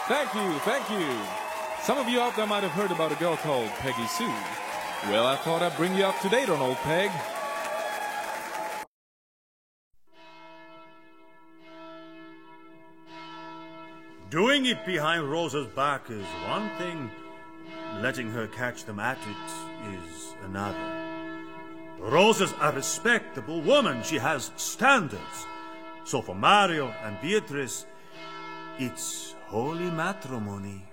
Thank you, thank you. Some of you out there might have heard about a girl called Peggy Sue. Well, I thought I'd bring you up to date on old Peg. Doing it behind Rosa's back is one thing. Letting her catch them at it is another. Rosa's a respectable woman. She has standards. So for Mario and Beatrice, it's holy matrimony.